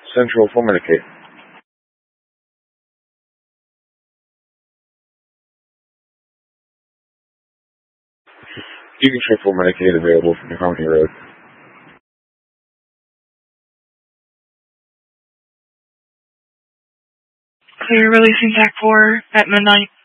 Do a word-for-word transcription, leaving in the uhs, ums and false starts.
Central for Medicaid. You can check for Medicaid available from the Harmony Road. Clear releasing T A C four at midnight.